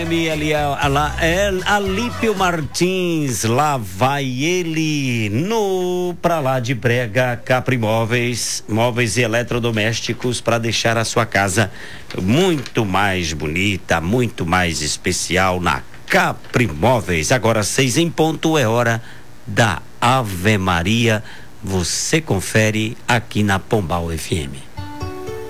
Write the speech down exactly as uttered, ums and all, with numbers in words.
Ali, lá, é Alípio Martins, lá vai ele no pra lá de Brega. Capri Móveis, móveis e eletrodomésticos para deixar a sua casa muito mais bonita, muito mais especial na Capri Móveis. Agora seis em ponto, é hora da Ave Maria. Você confere aqui na Pombal F M.